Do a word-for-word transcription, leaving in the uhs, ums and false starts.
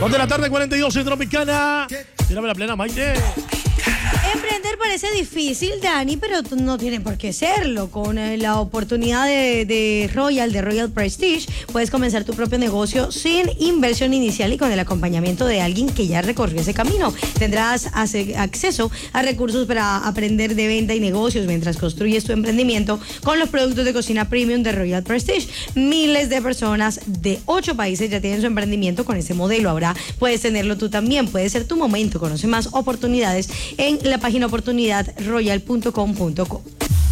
dos de la tarde, cuarenta y dos en Tropicana. Tírame la plena, Maite. Emprender parece difícil, Dani, pero no tiene por qué serlo. Con eh, la oportunidad de, de Royal, de Royal Prestige, puedes comenzar tu propio negocio sin inversión inicial y con el acompañamiento de alguien que ya recorrió ese camino. Tendrás hace, acceso a recursos para aprender de venta y negocios mientras construyes tu emprendimiento con los productos de cocina premium de Royal Prestige. Miles de personas de ocho países ya tienen su emprendimiento con ese modelo. Ahora puedes tenerlo tú también. Puede ser tu momento. Conoce más oportunidades en la página oportunidad royal punto com punto co.